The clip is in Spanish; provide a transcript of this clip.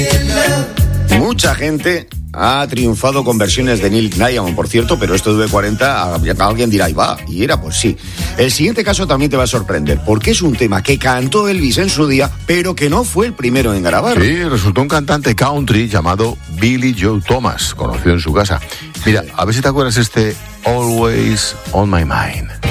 Mucha gente ha triunfado con versiones de Neil Diamond, por cierto, pero esto de 40, alguien dirá, y va, y era, pues sí. El siguiente caso también te va a sorprender, porque es un tema que cantó Elvis en su día, pero que no fue el primero en grabarlo. Sí, resultó un cantante country llamado Billy Joe Thomas, conocido en su casa. Mira, a ver si te acuerdas Always on My Mind.